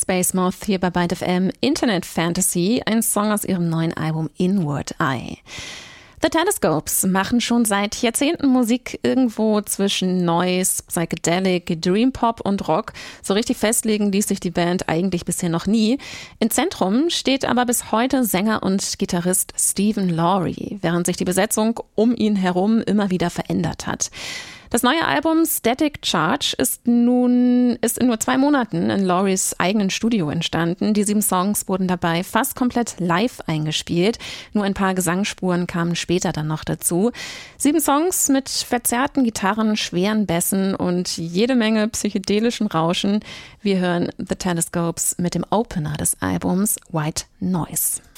Space Moth hier bei Byte FM Internet Fantasy, ein Song aus ihrem neuen Album Inward Eye. The Telescopes machen schon seit Jahrzehnten Musik irgendwo zwischen Noise, Psychedelic, Dream Pop und Rock. So richtig festlegen ließ sich die Band eigentlich bisher noch nie. Im Zentrum steht aber bis heute Sänger und Gitarrist Stephen Lawry, während sich die Besetzung um ihn herum immer wieder verändert hat. Das neue Album Static Charge ist in nur 2 Monaten in Lawrys eigenen Studio entstanden. Die 7 Songs wurden dabei fast komplett live eingespielt. Nur ein paar Gesangsspuren kamen später dann noch dazu. 7 Songs mit verzerrten Gitarren, schweren Bässen und jede Menge psychedelischen Rauschen. Wir hören The Telescopes mit dem Opener des Albums White Noise.